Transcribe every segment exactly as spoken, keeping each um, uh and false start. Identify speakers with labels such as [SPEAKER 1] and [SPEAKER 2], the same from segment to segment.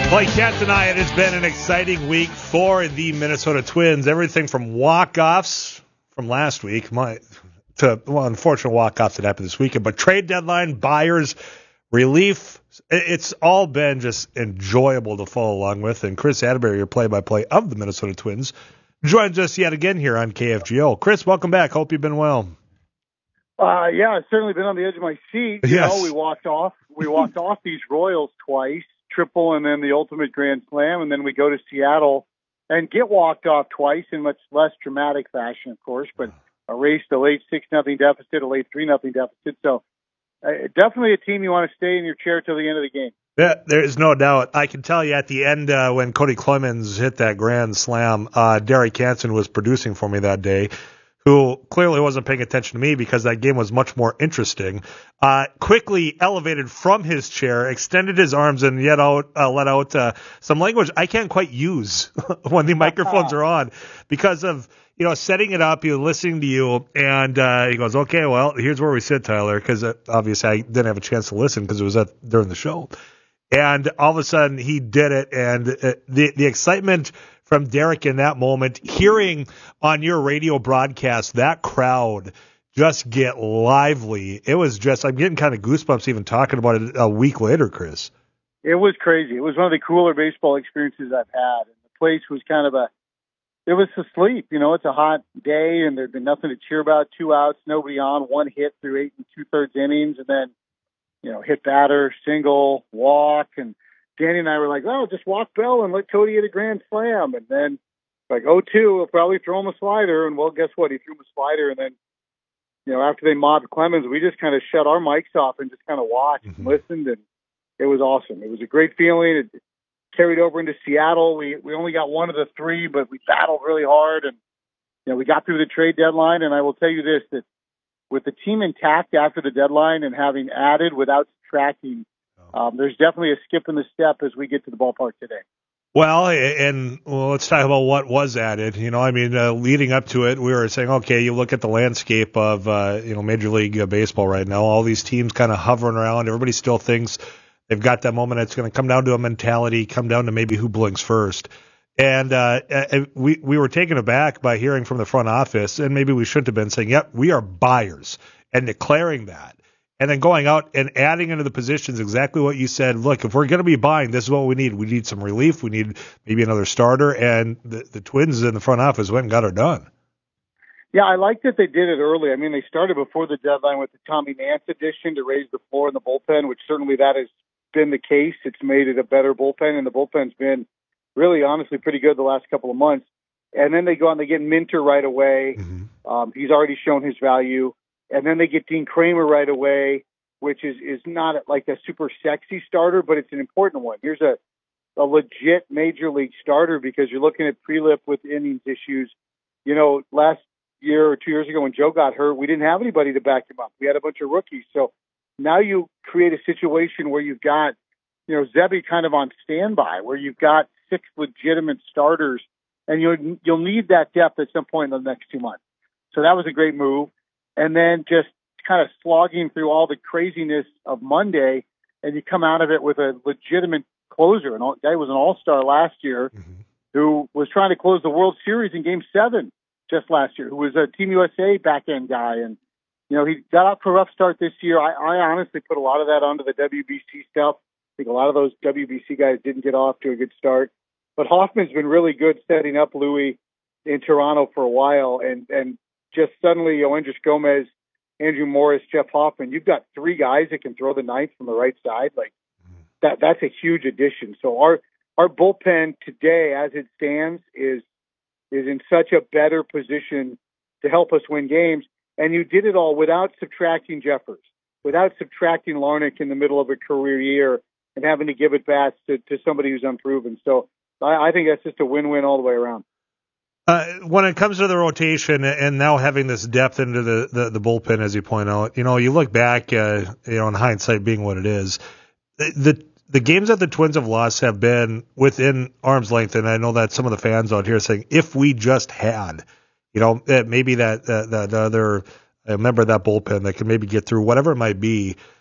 [SPEAKER 1] Like Kat tonight, it has been an exciting week for the Minnesota Twins. Everything from walk-offs from last week my, to, well, unfortunate walk-offs that happened this weekend, but trade deadline, buyers, relief. It's all been just enjoyable to follow along with. And Chris Atterbury, your play-by-play of the Minnesota Twins, joins us yet again here on K F G O. Chris, welcome back. Hope you've been well.
[SPEAKER 2] Uh, yeah, I've certainly been on the edge of my seat. You
[SPEAKER 1] yes.
[SPEAKER 2] know, we walked off. We walked off these Royals twice. Triple and then the ultimate grand slam, and then we go to Seattle and get walked off twice in much less dramatic fashion, of course, but erased a late six nothing deficit, a late three nothing deficit. So uh, definitely a team you want to stay in your chair till the end of the game.
[SPEAKER 1] Yeah, there is no doubt. I can tell you at the end uh, when Cody Clemens hit that grand slam, uh, Derek Hansen was producing for me that day, who clearly wasn't paying attention to me because that game was much more interesting, uh, quickly elevated from his chair, extended his arms, and yet out, uh, let out uh, some language I can't quite use when the microphones are on because of, you know, setting it up, you know, listening to you, and uh, he goes, okay, well, here's where we sit, Tyler, because uh, obviously I didn't have a chance to listen because it was at, during the show. And all of a sudden he did it, and uh, the the excitement from Derek in that moment, hearing on your radio broadcast that crowd just get lively. It was just, I'm getting kind of goosebumps even talking about it a week later, Chris.
[SPEAKER 2] It was crazy. It was one of the cooler baseball experiences I've had. And the place was kind of a, it was asleep. You know, it's a hot day and there'd been nothing to cheer about. Two outs, nobody on, one hit through eight and two-thirds innings, and then, you know, hit batter, single, walk, and Danny and I were like, oh, just walk Bell and let Cody hit a grand slam. And then, like, oh two, we'll probably throw him a slider. And, well, guess what? He threw him a slider. And then, you know, after they mobbed Clemens, we just kind of shut our mics off and just kind of watched
[SPEAKER 1] mm-hmm.
[SPEAKER 2] and listened. And it was awesome. It was a great feeling. It carried over into Seattle. We we only got one of the three, but we battled really hard. And, you know, we got through the trade deadline. And I will tell you this, that with the team intact after the deadline and having added without subtracting, Um, there's definitely a skip in the step as we get to the ballpark today.
[SPEAKER 1] Well, and well, let's talk about what was added. You know, I mean, uh, leading up to it, we were saying, okay, you look at the landscape of, uh, you know, Major League Baseball right now, all these teams kind of hovering around. Everybody still thinks they've got that moment. It's going to come down to a mentality, come down to maybe who blinks first. And uh, we, we were taken aback by hearing from the front office, and maybe we shouldn't have been saying, yep, we are buyers, and declaring that. And then going out and adding into the positions exactly what you said. Look, if we're going to be buying, this is what we need. We need some relief. We need maybe another starter. And the, the Twins in the front office went and got her done.
[SPEAKER 2] Yeah, I like that they did it early. I mean, they started before the deadline with the Tommy Nance addition to raise the floor in the bullpen, which certainly that has been the case. It's made it a better bullpen, and the bullpen's been really, honestly, pretty good the last couple of months. And then they go out and they get Minter right away. Mm-hmm. Um, he's already shown his value. And then they get Dean Kramer right away, which is, is not like a super sexy starter, but it's an important one. Here's a, a legit major league starter because you're looking at Prelip with innings issues. You know, last year or two years ago when Joe got hurt, we didn't have anybody to back him up. We had a bunch of rookies. So now you create a situation where you've got, you know, Zebby kind of on standby, where you've got six legitimate starters, and you'll, you'll need that depth at some point in the next two months. So that was a great move. And then just kind of slogging through all the craziness of Monday, and you come out of it with a legitimate closer. And guy was an all-star last year mm-hmm. who was trying to close the World Series in Game seven just last year, who was a Team U S A back-end guy. And, you know, he got out for a rough start this year. I, I honestly put a lot of that onto the W B C stuff. I think a lot of those W B C guys didn't get off to a good start. But Hoffman's been really good setting up Louis in Toronto for a while, and, and just suddenly, you know, Andres Gomez, Andrew Morris, Jeff Hoffman, you've got three guys that can throw the ninth from the right side. Like that, that's a huge addition. So our, our bullpen today, as it stands, is, is in such a better position to help us win games. And you did it all without subtracting Jeffers, without subtracting Larnach in the middle of a career year and having to give it back to, to somebody who's unproven. So I, I think that's just a win-win all the way around.
[SPEAKER 1] Uh, when it comes to the rotation and now having this depth into the, the, the bullpen, as you point out, you know, you look back, uh, you know, in hindsight being what it is, the, the the games that the Twins have lost have been within arm's length. And I know that some of the fans out here are saying, if we just had, you know, maybe that, that, that other, a member of that bullpen that could maybe get through whatever it might be.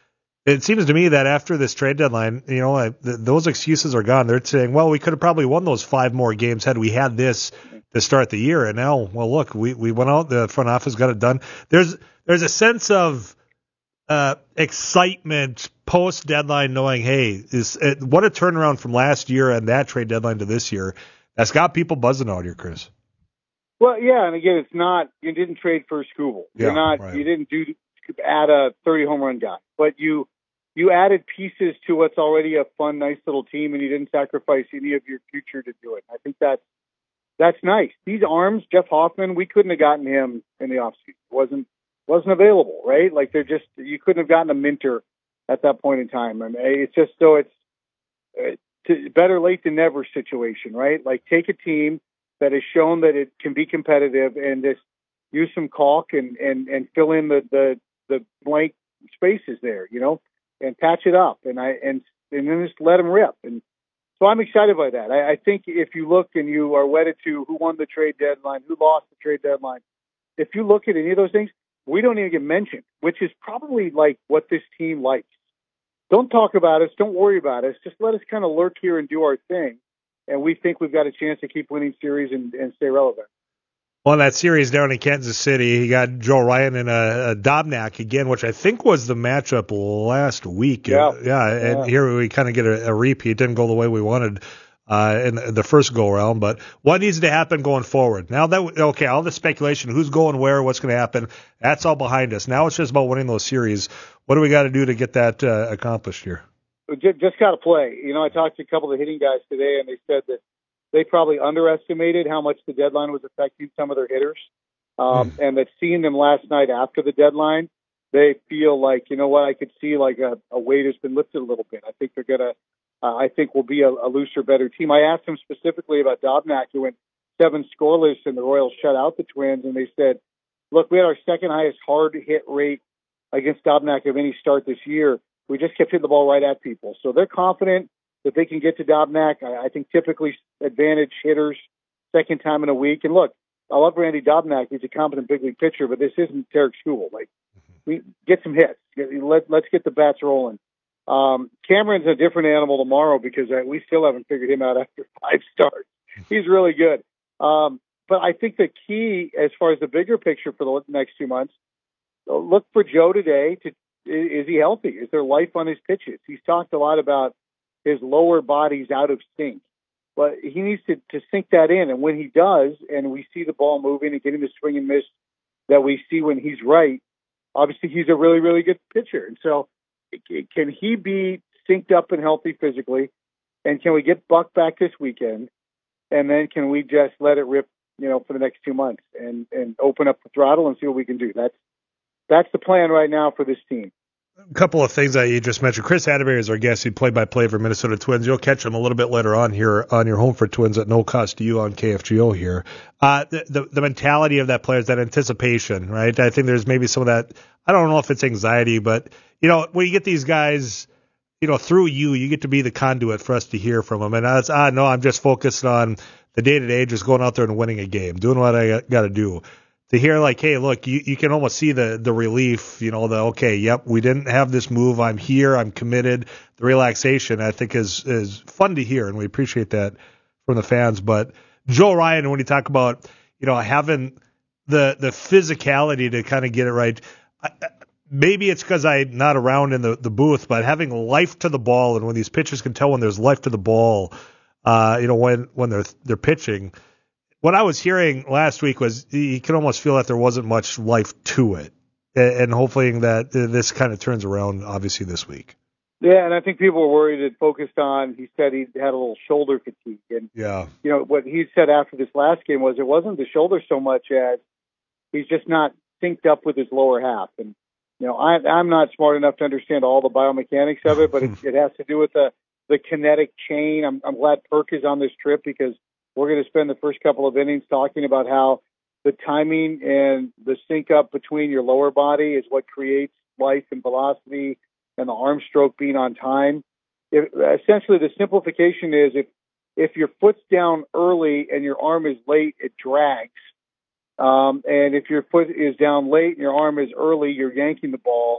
[SPEAKER 1] It seems to me that after this trade deadline, you know, I, th- those excuses are gone. They're saying, well, we could have probably won those five more games had we had this to start the year. And now, well, look, we, we went out, the front office got it done. There's there's a sense of uh, excitement post deadline, knowing, hey, is it, what a turnaround from last year and that trade deadline to this year. That's got people buzzing out here, Chris.
[SPEAKER 2] Well, yeah, and again, it's not, you didn't trade for Skubal. You're
[SPEAKER 1] Yeah,
[SPEAKER 2] not,
[SPEAKER 1] right.
[SPEAKER 2] you didn't do add a thirty home run guy, but you you added pieces to what's already a fun, nice little team, and you didn't sacrifice any of your future to do it. I think that's that's nice. These arms, Jeff Hoffman, we couldn't have gotten him in the offseason. wasn't wasn't available, right? Like they're just, you couldn't have gotten a Minter at that point in time. I mean, it's just so it's uh, to, better late than never situation, right? Like take a team that has shown that it can be competitive and just use some caulk and, and, and fill in the, the, the blank spaces there, you know, and patch it up and I, and, and then just let them rip. And so I'm excited by that. I, I think if you look and you are wedded to who won the trade deadline, who lost the trade deadline, if you look at any of those things, we don't even get mentioned, which is probably like what this team likes. Don't talk about us. Don't worry about us. Just let us kind of lurk here and do our thing. And we think we've got a chance to keep winning series and, and stay relevant.
[SPEAKER 1] Well, that series down in Kansas City, he got Joe Ryan and a, a Dobnak again, which I think was the matchup last week.
[SPEAKER 2] Yeah.
[SPEAKER 1] Yeah, and
[SPEAKER 2] yeah.
[SPEAKER 1] here we kind of get a, a repeat. It didn't go the way we wanted uh, in the first go-around, but what needs to happen going forward? Now that, okay, all the speculation, who's going where, what's going to happen, that's all behind us. Now it's just about winning those series. What do we got to do to get that uh, accomplished here?
[SPEAKER 2] Just, just got to play. You know, I talked to a couple of hitting guys today, and they said that they probably underestimated how much the deadline was affecting some of their hitters, um, mm. and that seeing them last night after the deadline, they feel like, you know what, I could see like a, a weight has been lifted a little bit. I think they're gonna, uh, I think we'll be a, a looser, better team. I asked them specifically about Dobnak, who went seven scoreless, and the Royals shut out the Twins, and they said, look, we had our second highest hard hit rate against Dobnak of any start this year. We just kept hitting the ball right at people. So they're confident that they can get to Dobnak. I, I think typically advantage hitters second time in a week. And look, I love Randy Dobnak. He's a competent big league pitcher, but this isn't Tarek Skubal. Like, we get some hits. Let, let's get the bats rolling. Um, Cameron's a different animal tomorrow because uh, we still haven't figured him out after five starts. He's really good. Um, but I think the key, as far as the bigger picture for the next two months, look for Joe today. To is he healthy? Is there life on his pitches? He's talked a lot about his lower body's out of sync, but he needs to, to sink that in. And when he does, and we see the ball moving and getting the swing and miss that we see when he's right, obviously he's a really, really good pitcher. And so can he be synced up and healthy physically? And can we get Buck back this weekend? And then can we just let it rip, you know, for the next two months and, and open up the throttle and see what we can do? That's, that's the plan right now for this team.
[SPEAKER 1] A couple of things that you just mentioned. Chris Atterbury is our guest. He play-by-play for Minnesota Twins. You'll catch him a little bit later on here on your Home for Twins at no cost to you on K F G O here. Uh, the, the the mentality of that player is that anticipation, right? I think there's maybe some of that. I don't know if it's anxiety, but you know, when you get these guys, you know, through you, you get to be the conduit for us to hear from them. And it's, ah, no, I'm just focused on the day-to-day, just going out there and winning a game, doing what I got to do. To hear like, hey, look, you, you can almost see the, the relief, you know, the, okay, yep, we didn't have this move. I'm here. I'm committed. The relaxation, I think, is, is fun to hear, and we appreciate that from the fans. But Joe Ryan, when you talk about, you know, having the, the physicality to kind of get it right, I, maybe it's because I'm not around in the, the booth, but having life to the ball, and when these pitchers can tell when there's life to the ball, uh, you know, when, when they're, they're pitching, what I was hearing last week was you can almost feel that there wasn't much life to it, and hopefully that this kind of turns around, obviously, this week.
[SPEAKER 2] Yeah, and I think people were worried and focused on, he said he had a little shoulder fatigue. And,
[SPEAKER 1] yeah.
[SPEAKER 2] you know, what he said after this last game was it wasn't the shoulder so much as he's just not synced up with his lower half. And, you know, I, I'm not smart enough to understand all the biomechanics of it, but it, it has to do with the, the kinetic chain. I'm, I'm glad Perk is on this trip because we're going to spend the first couple of innings talking about how the timing and the sync up between your lower body is what creates life and velocity and the arm stroke being on time. If, essentially, the simplification is if, if your foot's down early and your arm is late, it drags. Um, and if your foot is down late and your arm is early, you're yanking the ball.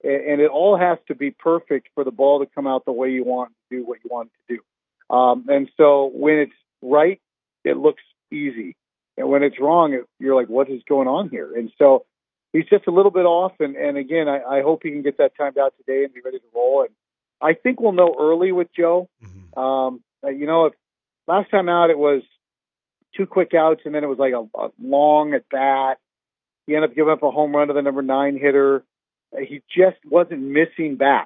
[SPEAKER 2] and, and it all has to be perfect for the ball to come out the way you want to do what you want it to do. Um, and so when it's right, it looks easy. And when it's wrong, it, you're like, what is going on here? And so he's just a little bit off. And, and again, I, I hope he can get that timed out today and be ready to roll. And I think we'll know early with Joe. Mm-hmm. Um, you know, if last time out it was two quick outs and then it was like a, a long at bat. He ended up giving up a home run to the number nine hitter. He just wasn't missing bats.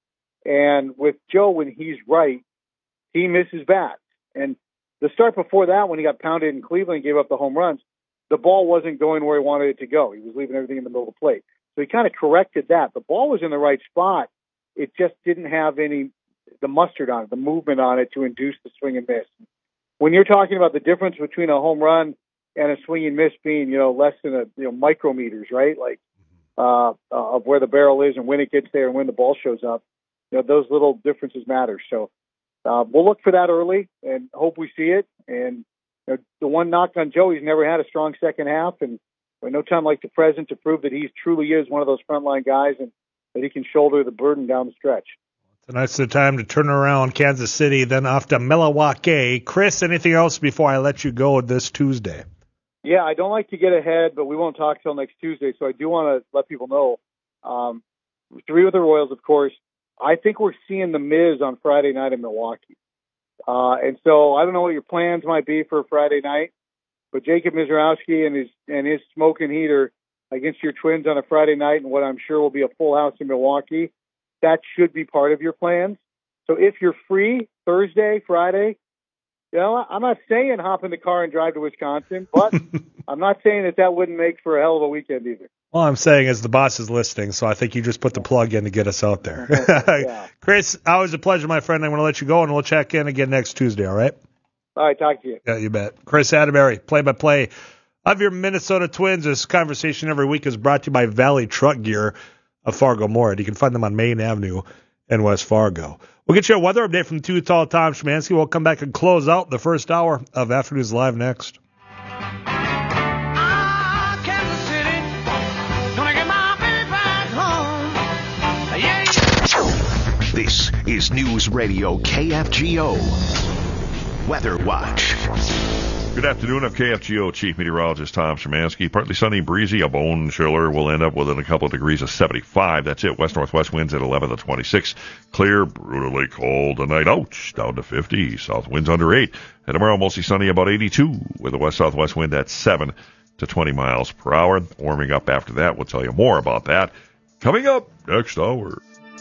[SPEAKER 2] And with Joe, when he's right, he misses bats. And the start before that, when he got pounded in Cleveland and gave up the home runs, the ball wasn't going where he wanted it to go. He was leaving everything in the middle of the plate. So he kind of corrected that. The ball was in the right spot. It just didn't have any, the mustard on it, the movement on it to induce the swing and miss. When you're talking about the difference between a home run and a swing and miss being, you know, less than a, you know, micrometers, right? Like, uh, uh, of where the barrel is and when it gets there and when the ball shows up, you know, those little differences matter. So, Uh, we'll look for that early and hope we see it. And you know, the one knock on Joe, he's never had a strong second half, and no time like the present to prove that he truly is one of those frontline guys and that he can shoulder the burden down the stretch.
[SPEAKER 1] Tonight's the time to turn around Kansas City, then off to Milwaukee. Chris, anything else before I let you go this Tuesday?
[SPEAKER 2] Yeah, I don't like to get ahead, but we won't talk till next Tuesday, so I do want to let people know. Um, three with the Royals, of course. I think we're seeing the Miz on Friday night in Milwaukee. Uh, and so I don't know what your plans might be for Friday night, but Jacob Mizrowski and his, and his smoking heater against your Twins on a Friday night and what I'm sure will be a full house in Milwaukee, that should be part of your plans. So if you're free Thursday, Friday, you know, I'm not saying hop in the car and drive to Wisconsin, but I'm not saying that that wouldn't make for a hell of a weekend either.
[SPEAKER 1] All I'm saying is the boss is listening, so I think you just put the plug in to get us out there. Yeah. Chris, always a pleasure, my friend. I'm going to let you go, and we'll check in again next Tuesday, all right?
[SPEAKER 2] All right, talk to you.
[SPEAKER 1] Yeah, you bet. Chris Atterbury, play-by-play of your Minnesota Twins. This conversation every week is brought to you by Valley Truck Gear of Fargo-Moorhead. You can find them on Main Avenue in West Fargo. We'll get you a weather update from Too Tall Tom Szymanski. We'll come back and close out the first hour of Afternoons Live next.
[SPEAKER 3] This is News Radio K F G O Weather Watch.
[SPEAKER 4] Good afternoon. I'm K F G O Chief Meteorologist Tom Szymanski. Partly sunny, breezy, a bone chiller. We'll end up within a couple of degrees of seventy-five. That's it. West-northwest winds at eleven to twenty-six. Clear, brutally cold tonight. Ouch. Down to fifty. South winds under eight. And tomorrow, mostly sunny, about eighty-two, with a west-southwest wind at seven to twenty miles per hour. Warming up after that. We'll tell you more about that coming up next hour.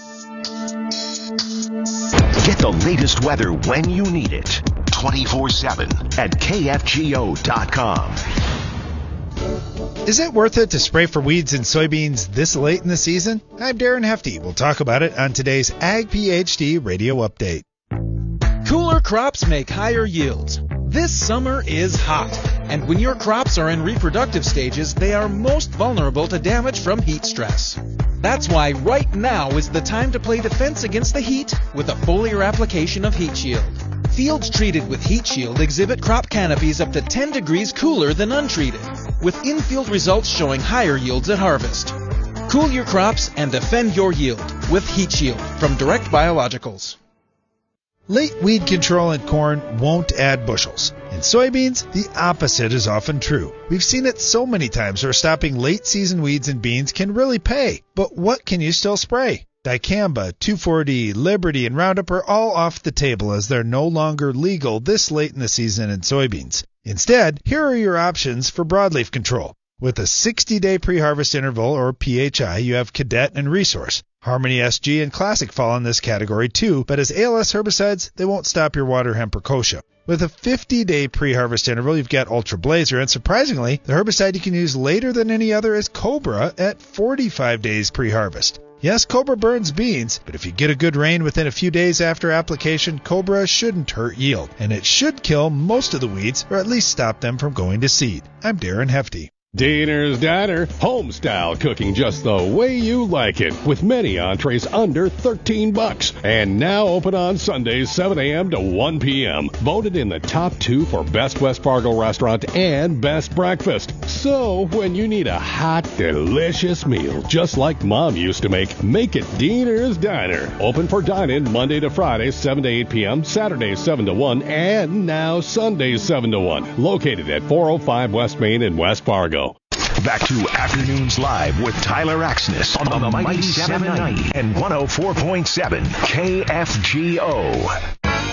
[SPEAKER 3] Get the latest weather when you need it. twenty-four seven at K F G O dot com.
[SPEAKER 5] Is it worth it to spray for weeds in soybeans this late in the season? I'm Darren Hefty. We'll talk about it on today's Ag PhD Radio Update.
[SPEAKER 6] Cooler crops make higher yields. This summer is hot, and when your crops are in reproductive stages, they are most vulnerable to damage from heat stress. That's why right now is the time to play defense against the heat with a foliar application of Heat Shield. Fields treated with Heat Shield exhibit crop canopies up to ten degrees cooler than untreated, with in-field results showing higher yields at harvest. Cool your crops and defend your yield with Heat Shield from Direct Biologicals.
[SPEAKER 5] Late weed control in corn won't add bushels. In soybeans, the opposite is often true. We've seen it so many times where stopping late-season weeds in beans can really pay. But what can you still spray? Dicamba, two four D, Liberty, and Roundup are all off the table as they're no longer legal this late in the season in soybeans. Instead, here are your options for broadleaf control. With a sixty-day pre-harvest interval, or P H I, you have Cadet and Resource. Harmony S G and Classic fall in this category too, but as A L S herbicides, they won't stop your water hemp or kochia. With a fifty-day pre-harvest interval, you've got Ultra Blazer, and surprisingly, the herbicide you can use later than any other is Cobra at forty-five days pre-harvest. Yes, Cobra burns beans, but if you get a good rain within a few days after application, Cobra shouldn't hurt yield, and it should kill most of the weeds, or at least stop them from going to seed. I'm Darren Hefty.
[SPEAKER 7] Diener's Diner, home-style cooking just the way you like it, with many entrees under thirteen bucks. And now open on Sundays, seven a.m. to one p.m. Voted in the top two for Best West Fargo Restaurant and Best Breakfast. So, when you need a hot, delicious meal, just like Mom used to make, make it Diener's Diner. Open for dine-in Monday to Friday, seven to eight p.m., Saturdays, seven to one, and now Sundays, seven to one. Located at four oh five West Main in West Fargo.
[SPEAKER 3] Back to Afternoons Live with Tyler Axness on the Mighty seven ninety and one oh four point seven K F G O.